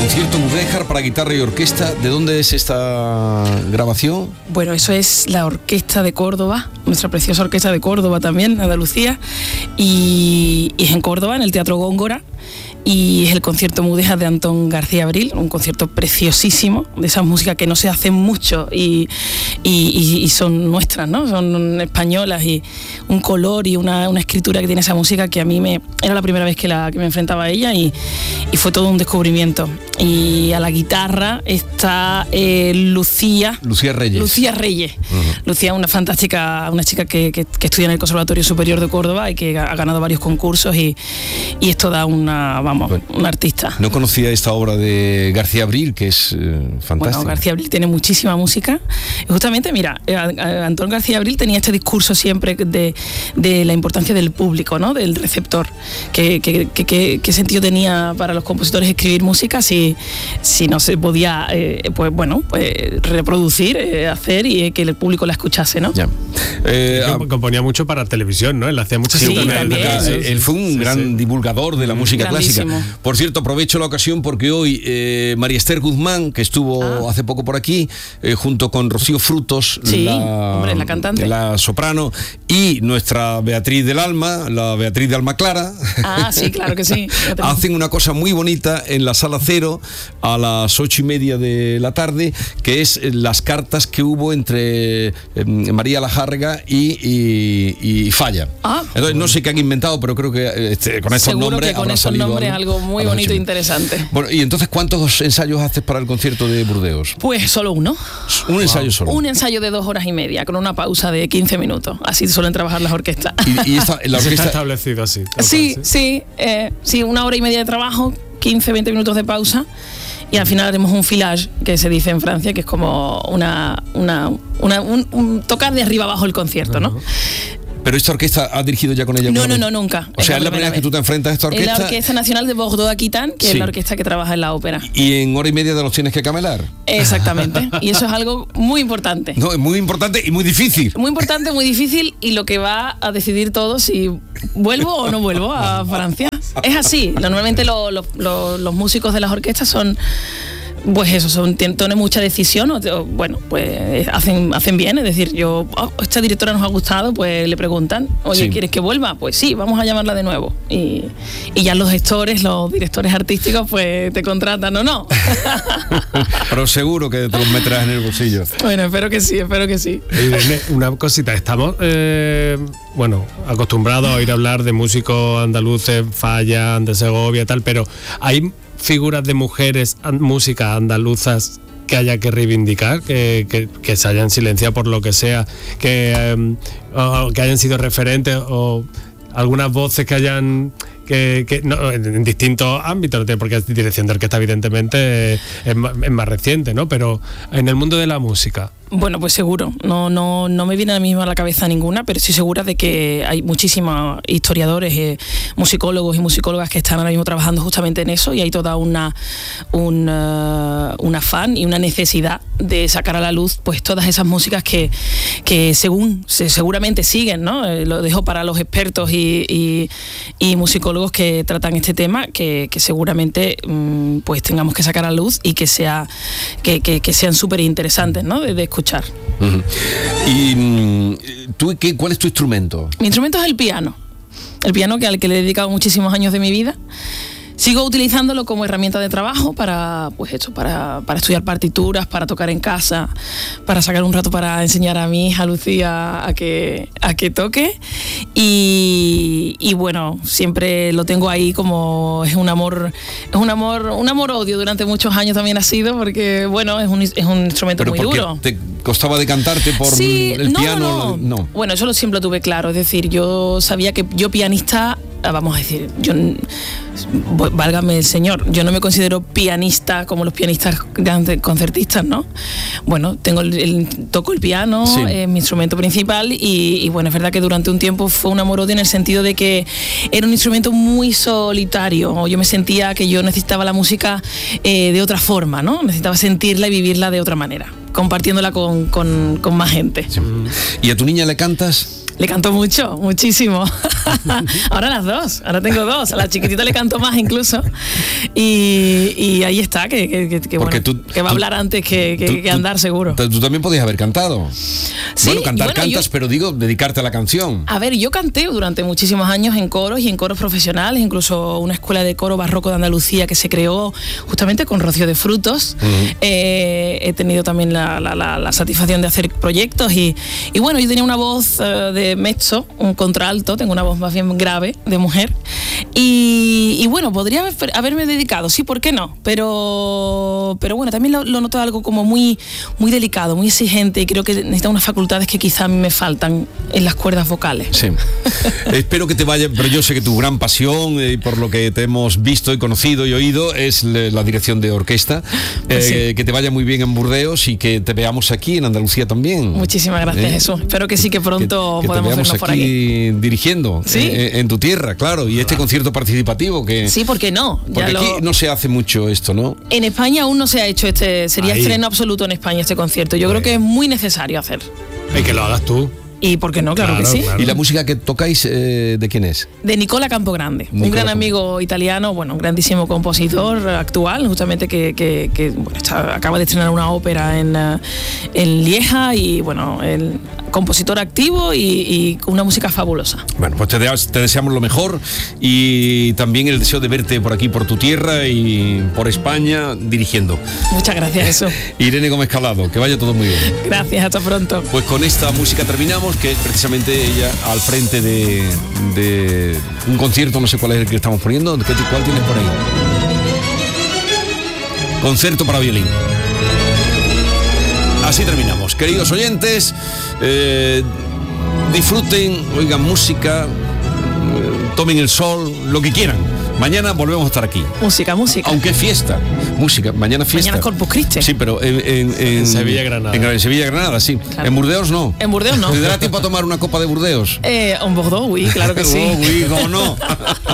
Concierto Mudéjar para guitarra y orquesta. ¿De dónde es esta grabación? Bueno, eso es la Orquesta de Córdoba, nuestra preciosa Orquesta de Córdoba también, Andalucía, y es en Córdoba, en el Teatro Góngora. Y es el concierto Mudéjar de Antón García Abril, un concierto preciosísimo, de esas músicas que no se hacen mucho y son nuestras, ¿no? Son españolas, y un color y una escritura que tiene esa música que a mí era la primera vez que me enfrentaba a ella y fue todo un descubrimiento. Y a la guitarra está Lucía Reyes. Uh-huh. Lucía, una chica que estudia en el Conservatorio Superior de Córdoba y que ha ganado varios concursos y es toda una artista. No conocía esta obra de García Abril, que es fantástica. Bueno, García Abril tiene muchísima música. Y justamente, mira, Antón García Abril tenía este discurso siempre de la importancia del público, ¿no? Del receptor. ¿Qué sentido tenía para los compositores escribir música si no se podía, reproducir, hacer y que el público la escuchase, ¿no? Ya. Componía mucho para televisión, ¿no? Él hacía muchas él fue un gran divulgador de la música clásica. Por cierto, aprovecho la ocasión porque hoy María Esther Guzmán, que estuvo hace poco por aquí, junto con Rocío Frutos, la cantante, la soprano, y nuestra Beatriz del Alma, la Beatriz de Alma Clara. Sí, claro que sí. Hacen una cosa muy bonita en la Sala Cero a las 8:30 de la tarde, que es las cartas que hubo entre María Lajárrega y Falla. Entonces no sé qué han inventado, pero creo que con estos nombres que con estos nombres algo muy bonito e interesante. Bueno, y entonces, ¿cuántos ensayos haces para el concierto de Burdeos? Pues solo uno. ¿Un ensayo solo? Un ensayo de 2 horas y media, con una pausa de 15 minutos. Así suelen trabajar las orquestas. ¿Y la orquesta está establecido así? Sí, 1 hora y media de trabajo, 15-20 minutos de pausa. Y al final haremos un filage, que se dice en Francia, que es como un tocar de arriba abajo el concierto, ¿no? ¿Pero esta orquesta has dirigido ya con ella? No, nunca. O sea, es la primera vez que tú te enfrentas a esta orquesta. Es la Orquesta Nacional de Bordeaux-Aquitaine, que es la orquesta que trabaja en la ópera. ¿Y en 1 hora y media los tienes que camelar? Exactamente. Y eso es algo muy importante. No, es muy importante y muy difícil. Muy importante, muy difícil, y lo que va a decidir todo si vuelvo o no vuelvo a Francia. Es así. Normalmente los músicos de las orquestas son... Pues eso, tienen mucha decisión, pues hacen bien, es decir, esta directora nos ha gustado, pues le preguntan, oye, ¿quieres que vuelva? Pues sí, vamos a llamarla de nuevo. Y ya los directores artísticos, pues te contratan o no. Pero seguro que te los meterás en el bolsillo. Bueno, espero que sí. Irene, una cosita, estamos acostumbrados a oír hablar de músicos andaluces, Falla, de Segovia y tal, pero hay figuras de mujeres músicas andaluzas que haya que reivindicar, que se hayan silenciado por lo que sea, que hayan sido referentes, o algunas voces que hayan no, en distintos ámbitos, porque es dirección de orquesta evidentemente es más reciente, ¿no? Pero en el mundo de la música. Bueno, pues seguro. No me viene a mí mismo a la cabeza ninguna, pero estoy segura de que hay muchísimos historiadores, musicólogos y musicólogas que están ahora mismo trabajando justamente en eso, y hay toda un afán y una necesidad de sacar a la luz pues todas esas músicas que seguramente siguen, ¿no? Lo dejo para los expertos y musicólogos que tratan este tema, que seguramente pues tengamos que sacar a la luz y que sean súper interesantes, ¿no? De escuchar. Uh-huh. ¿Y tú cuál es tu instrumento? Mi instrumento es el piano. El piano al que le he dedicado muchísimos años de mi vida. Sigo utilizándolo como herramienta de trabajo para estudiar partituras, para tocar en casa, para sacar un rato para enseñar a mi hija Lucía a que toque, y bueno, siempre lo tengo ahí como es un amor-odio. Durante muchos años también ha sido, porque bueno, es un instrumento muy duro. ¿Te costaba decantarte por el piano? No. Bueno, eso siempre lo tuve claro, es decir, yo sabía que yo pianista, vamos a decir, válgame el señor, yo no me considero pianista como los pianistas grandes concertistas, ¿no? Bueno, toco el piano, es mi instrumento principal, y bueno, es verdad que durante un tiempo fue un amor-odio en el sentido de que era un instrumento muy solitario. Yo me sentía que yo necesitaba la música de otra forma, ¿no? Necesitaba sentirla y vivirla de otra manera, compartiéndola con más gente. Sí. ¿Y a tu niña le cantas? Le canto mucho, muchísimo. Ahora las dos, ahora tengo dos. A la chiquitita le canto más incluso. Y ahí está, que va a hablar antes que andar seguro. Tú también podías haber cantado. Sí, bueno, cantas, pero digo, dedicarte a la canción. A ver, yo canté durante muchísimos años en coros y en coros profesionales, incluso una escuela de coro barroco de Andalucía que se creó justamente con Rocío de Frutos. He tenido también la satisfacción de hacer proyectos y bueno, yo tenía una voz de mezzo, un contralto, tengo una voz más bien grave de mujer y bueno, podría haberme dedicado, sí, ¿por qué no? Pero bueno, también lo noto algo como muy, muy delicado, muy exigente y creo que necesita unas facultades que quizá a mí me faltan en las cuerdas vocales. Sí. Espero que te vaya, pero yo sé que tu gran pasión, por lo que te hemos visto y conocido y oído, es la dirección de orquesta. Pues sí. Que te vaya muy bien en Burdeos y que te veamos aquí en Andalucía también. Muchísimas gracias, Jesús. Espero que sí, que pronto que podamos vernos por aquí. Dirigiendo, ¿sí? En tu tierra, claro. Y este concierto participativo que... Sí, ¿por qué no? Porque aquí no se hace mucho esto, ¿no? En España aún no se ha hecho sería estreno absoluto en España este concierto. Yo creo que es muy necesario hacer. Y que lo hagas tú. ¿Y por qué no? Claro que sí. Claro. ¿Y la música que tocáis, de quién es? De Nicola Campogrande, un gran amigo italiano, bueno, un grandísimo compositor actual, justamente que bueno, acaba de estrenar una ópera en Lieja y bueno, el compositor activo y con una música fabulosa. Bueno, pues te deseamos lo mejor y también el deseo de verte por aquí, por tu tierra y por España dirigiendo. Muchas gracias, eso. Irene Gómez Calado, que vaya todo muy bien. Gracias, hasta pronto. Pues con esta música terminamos, que es precisamente ella al frente de un concierto, no sé cuál es el que estamos poniendo. ¿Cuál tienes por ahí? Concierto para violín. Así terminamos. Queridos oyentes, disfruten, oigan música, tomen el sol, lo que quieran. Mañana volvemos a estar aquí. Música. Aunque es fiesta. Música, mañana fiesta. Mañana Corpus Christi. Sí, pero en Sevilla, Granada. En Sevilla, Granada, sí. Claro. En Burdeos no. En Burdeos no. ¿Te dará tiempo a tomar una copa de Burdeos? Un Bordeaux, oui, claro que sí. Oh, oui, ¿cómo no?